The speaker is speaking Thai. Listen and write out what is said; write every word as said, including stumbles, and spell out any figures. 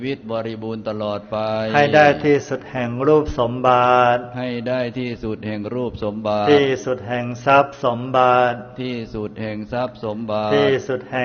ชีวิตบริบูรณ์ตลอดไปให้ได้ที่สุดแห่งรูปสมบัติให้ได้ที่สุดแห่งรูปสมบัติที่สุดแห่งทรัพย์สมบัติที่สุดแห่งทรัพย์สมบัติที่สุดแห่ง